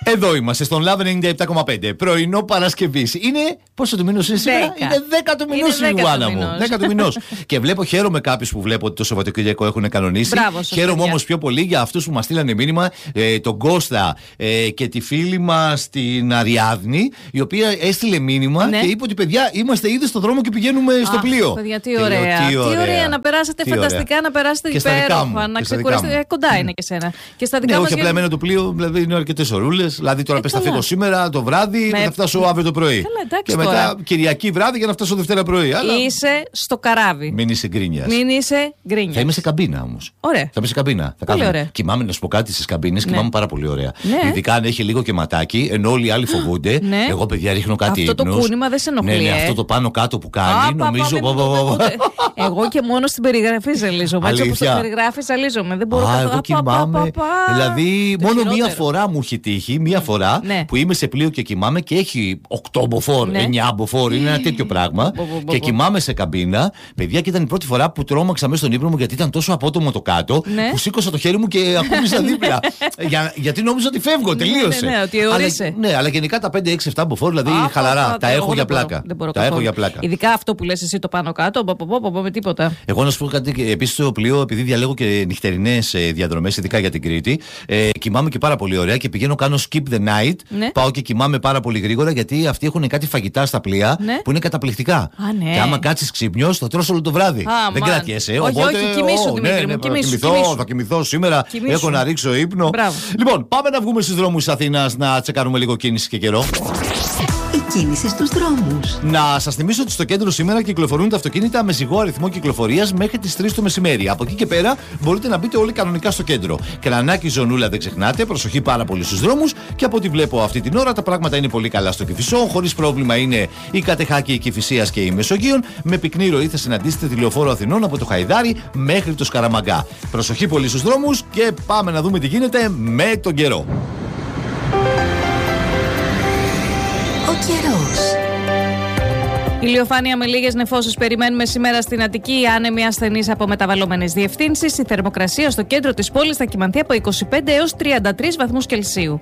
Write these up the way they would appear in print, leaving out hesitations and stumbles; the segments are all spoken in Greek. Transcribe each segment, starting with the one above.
Εδώ είμαστε στον Love 97,5. Πρωινό Παρασκευής. Είναι. Πόσο του μηνός είναι σήμερα? Είναι 10 του μηνός η Ιωάννα μου. 10 του μηνός. Και χαίρομαι κάποιους που βλέπω ότι το Σαββατοκύριακο έχουν κανονίσει. Μπράβο, χαίρομαι όμως πιο πολύ για αυτούς που μας στείλανε μήνυμα, τον Κώστα και τη φίλη μας την Αριάδνη, η οποία έστειλε μήνυμα και είπε ότι παιδιά είμαστε ήδη στον δρόμο και πηγαίνουμε στο πλοίο. Παιδιά, τι ωραία. Τι ωραία να περάσετε φανταστικά, να περάσετε υπέροχα. Να ξεκουράσετε. Κοντά είναι και σένα. Και στα δικά μας. Όχι απλά εμένα το πλοίο, δηλαδή είναι αρκετές ωρούλες. Δηλαδή τώρα πες θα φύγω σήμερα το βράδυ και θα φτάσω αύριο το πρωί. Και μετά Κυριακή βράδυ για να φτάσω Δευτέρα πρωί. Είσαι στο καράβι. Μην είσαι γκρίνιας. Θα είμαι σε καμπίνα όμως. Ωραία. Θα είμαι σε καμπίνα. Πολύ ωραία. Κοιμάμαι, να σου πω κάτι, στις καμπίνες κοιμάμαι πάρα πολύ ωραία. Ειδικά αν έχει λίγο και ματάκι, ενώ όλοι οι άλλοι φοβούνται. Εγώ παιδιά ρίχνω κάτι ύπνος. Αυτό το κούνημα δεν σε ενοχλεί. Ναι, αυτό το πάνω κάτω που κάνει νομίζω. Εγώ και μόνο στην περιγραφή ζαλίζομαι. Έτσι όπως το περιγράφεις ζαλίζομαι. Δεν μπορώ να το κοιμάμαι. Δηλαδή μόνο μία φορά μου έχει τύχει. Μία φορά που είμαι σε πλοίο και κοιμάμαι και έχει 8 μποφόρ, 9 μποφόρ, είναι ένα τέτοιο πράγμα. Και κοιμάμαι σε καμπίνα. Παιδιά, και ήταν η πρώτη φορά που τρόμαξα μέσα στον ύπνο μου γιατί ήταν τόσο απότομο το κάτω που σήκωσα το χέρι μου και ακούμπησα δίπλα. Γιατί νόμιζα ότι φεύγω, τελείωσε. Ναι, ότι ορίσε. Ναι, αλλά γενικά τα 5-6-7 μποφόρ, δηλαδή χαλαρά. Τα έχω για πλάκα. Τα έχω για πλάκα. Ειδικά αυτό που λες εσύ το πάνω κάτω, με τίποτα. Εγώ να σου πω κάτι επίσης στο πλοίο, επειδή διαλέγω και νυχτερινές διαδρομές, ειδικά για την Κρήτη, κοιμάμαι και πάρα πολύ ωραία και πηγαίνω, κάνω skip the night. Πάω και κοιμάμαι πάρα πολύ γρήγορα γιατί αυτοί έχουν κάτι φαγητά στα πλοία που είναι καταπληκτικά. Και άμα κάτσεις ξύπνιος, θα τρως όλο το βράδυ. Δεν κρατιέσαι. Όχι, κοιμήσου, Δημήτρη μου. Θα κοιμηθώ σήμερα. Έχω να ρίξω ύπνο. Λοιπόν, πάμε να βγούμε στους δρόμους της Αθήνας να τσεκάρουμε λίγο κίνηση και καιρό. Κίνηση στους δρόμους. Να σας θυμίσω ότι στο κέντρο σήμερα κυκλοφορούν τα αυτοκίνητα με ζυγό αριθμό κυκλοφορίας μέχρι τις 3 το μεσημέρι. Από εκεί και πέρα μπορείτε να μπείτε όλοι κανονικά στο κέντρο. Κρανάκι, Ζωνούλα, δεν ξεχνάτε. Προσοχή πάρα πολύ στους δρόμους. Και από ό,τι βλέπω αυτή την ώρα τα πράγματα είναι πολύ καλά στο Κηφισό. Χωρίς πρόβλημα είναι η Κατεχάκη, η Κηφισίας και η Μεσογείων. Με πυκνή ροή θα συναντήσετε τη Λεωφόρο Αθηνών από το Χαϊδάρι μέχρι το Σκαραμαγκά. Προσοχή πολύ στους δρόμους και πάμε να δούμε τι γίνεται με τον καιρό. Ηλιοφάνεια με λίγες νεφώσεις περιμένουμε σήμερα στην Αττική. Άνεμοι ασθενείς από μεταβαλλόμενες διευθύνσεις. Η θερμοκρασία στο κέντρο της πόλης θα κυμανθεί από 25 έως 33 βαθμούς Κελσίου.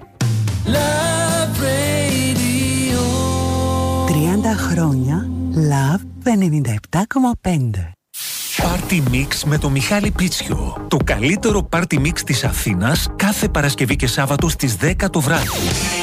30 χρόνια Love 97,5. Party Mix με το Μιχάλη Πίτσιο. Το καλύτερο Party Mix της Αθήνας κάθε Παρασκευή και Σάββατο στις 10 το βράδυ.